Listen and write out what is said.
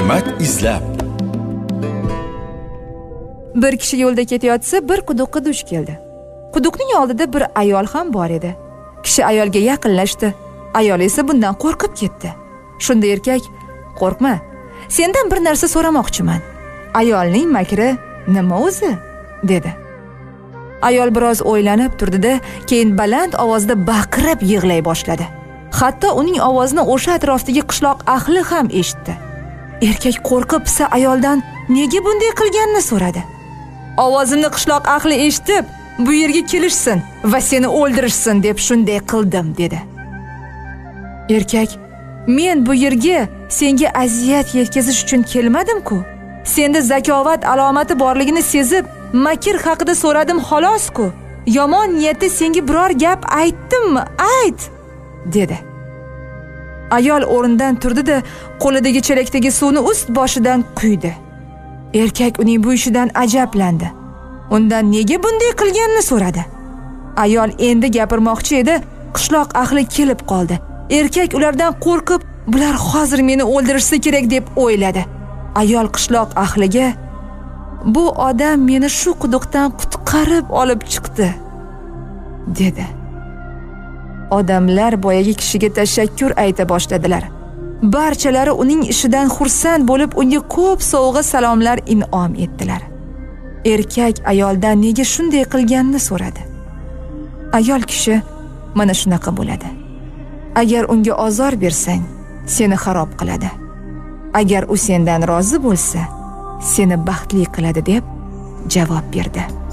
ne'mat izlab. Bir kishi yo'lda ketayotsa, bir quduqqa duch keldi. Quduqning oldida bir ayol ham bor edi. Kishi ayolga yaqinlashdi. Ayol esa bundan qo'rqib ketdi. Shunda erkak: "Qo'rqma, sendan bir narsa so'ramoqchiman." Ayolning makri nima o'zi? dedi. Ayol biroz o'ylanib turdi-da, keyin baland ovozda baqirib yig'lay boshladi. Hatto uning ovozini o'sha atrofdagi qishloq ahli ham eshitdi. Erkak qo'rqib ayoldan nega bunday qilganini so'radi. "Ovozimni qishloq ahli eshitib, bu yerga kelishsin va seni o'ldirishsin deb shunday qildim", dedi. Erkak: "Men bu yerga senga aziyat yetkazish uchun kelmadim-ku. Senda zakovat alomati borligini sezib, makr haqida so'radim xolos-ku. Yomon niyatda senga biror gap aytdimmi? Ayt", dedi. Ayol o'rnidan turdi-da, qo'lidagi chelakdagi suvni ust boshidan quydi. Erkak uning bu ishidan ajablandi. Undan nega bunday qilganini so'radi. Ayol endi gapirmoqchi edi, qishloq ahli kelib qoldi. Erkak ulardan qo'rqib, bular hozir meni o'ldirishsa kerak deb o'yladi. Ayol qishloq ahliga: "Bu odam meni shu quduqdan qutqarib olib chiqdi", dedi. Odamlar boyagi kishiga tashakkur ayta boshladilar. Barchalari uning ishidan xursand bo'lib, unga ko'p sovg'a salomlar in'om etdilar. Erkak ayoldan nega shunday qilganini so'radi. Ayol kishi: "Mana shunaqa bo'ladi. Agar unga ozor bersang, seni xarob qiladi. Agar u sendan rozi bo'lsa, seni baxtli qiladi", deb javob berdi.